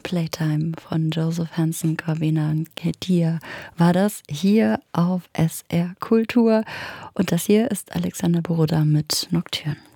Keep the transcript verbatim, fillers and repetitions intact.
Playtime von Joseph Hansen, Corinna und Kedir war das hier auf S R Kultur. Und das hier ist Alexander Boroda mit Nocturne.